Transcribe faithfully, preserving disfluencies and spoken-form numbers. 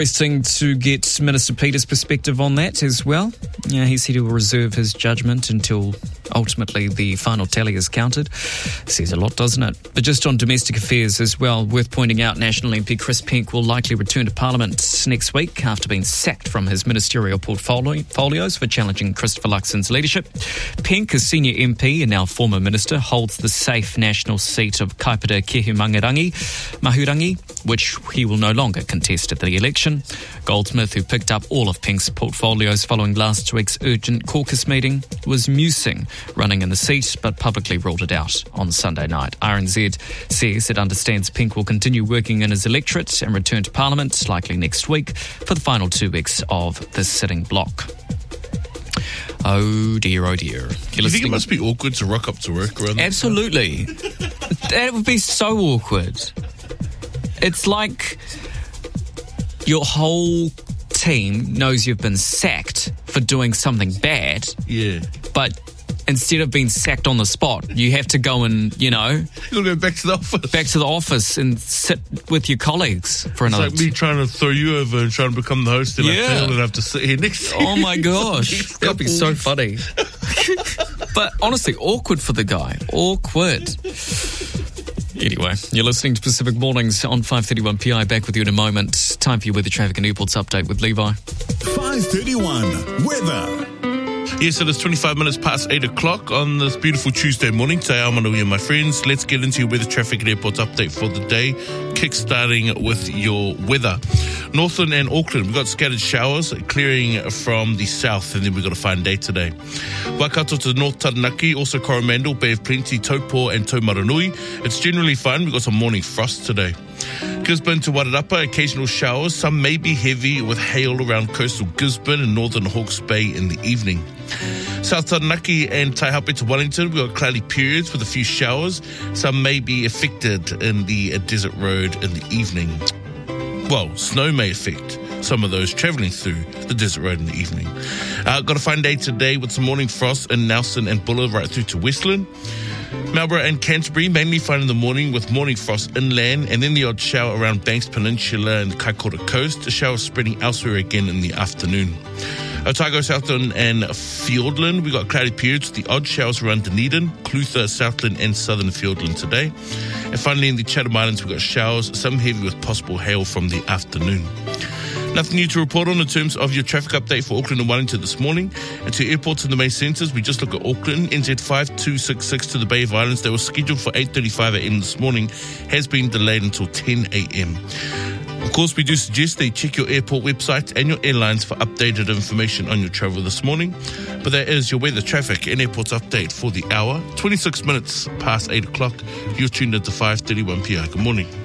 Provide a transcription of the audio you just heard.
Interesting to get Minister Peter's perspective on that as well. Yeah, he said he will reserve his judgment until ultimately the final tally is counted. Says a lot, doesn't it? But just on domestic affairs as well, worth pointing out National M P Chris Pink will likely return to Parliament next week after being sacked from his ministerial portfolios for challenging Christopher Luxon's leadership. Pink, a senior M P and now former minister, holds the safe national seat of Kaipara Kehumangarangi, Mahurangi, which he will no longer contest at the election. Goldsmith, who picked up all of Pink's portfolios following last week's urgent caucus meeting, was musing running in the seat, but publicly ruled it out on Sunday night. R N Z says it understands Pink will continue working in his electorate and return to Parliament, likely next week, for the final two weeks of the sitting block. Oh dear, oh dear. Do you think it must be awkward to rock up to work around that? Absolutely. That would be so awkward. It's like your whole team knows you've been sacked for doing something bad. Yeah. But instead of being sacked on the spot, you have to go and, you know... You'll go back to the office. Back to the office and sit with your colleagues for it's another... It's like me trying to throw you over and trying to become the host and yeah. I fail and I have to sit here next to you. Oh my gosh. That'd be so weeks. funny. But honestly, awkward for the guy. Awkward. Anyway, you're listening to Pacific Mornings on five thirty-one P I. Back with you in a moment. Time for your weather, traffic and airports update with Levi. five thirty-one weather. Yes, it is twenty-five minutes past eight o'clock on this beautiful Tuesday morning. Te ao manuia, my friends. Let's get into your weather, traffic and airports update for the day. Kick-starting with your weather. Northland and Auckland, we've got scattered showers clearing from the south, and then we've got a fine day today. Waikato to North Taranaki, also Coromandel, Bay of Plenty, Taupo and Taumaranui. It's generally fine. We've got some morning frost today. Gisborne to Wairarapa, occasional showers. Some may be heavy with hail around coastal Gisborne and northern Hawke's Bay in the evening. South Taranaki and Taihape to Wellington, we've got cloudy periods with a few showers. Some may be affected in the Desert Road in the evening. Well, snow may affect some of those travelling through the Desert Road in the evening. Uh, got a fine day today with some morning frost in Nelson and Buller right through to Westland. Marlborough and Canterbury, mainly fine in the morning with morning frost inland and then the odd shower around Banks Peninsula and the Kaikoura coast. A shower spreading elsewhere again in the afternoon. Otago, Southland and Fiordland, we've got cloudy periods with the odd showers around Dunedin, Clutha, Southland and Southern Fiordland today. And finally in the Chatham Islands, we've got showers, some heavy with possible hail from the afternoon. Nothing new to report on in terms of your traffic update for Auckland and Wellington this morning. And to airports and the main centres, we just look at Auckland. N Z five two six six to the Bay of Islands. They were scheduled for eight thirty-five a.m. this morning. Has been delayed until ten a.m. Of course, we do suggest that you check your airport website and your airlines for updated information on your travel this morning. But that is your weather, traffic and airports update for the hour. twenty-six minutes past eight o'clock. You're tuned into five thirty-one P I. Good morning.